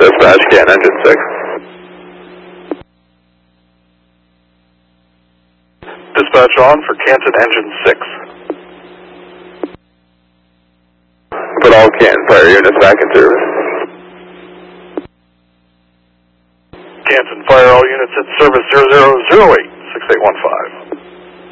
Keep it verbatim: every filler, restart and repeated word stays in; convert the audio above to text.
Dispatch, Canton Engine six. Dispatch on for Canton Engine six. Put all Canton Fire units back in service. Canton Fire, all units in service zero zero zero eight, six eight one five.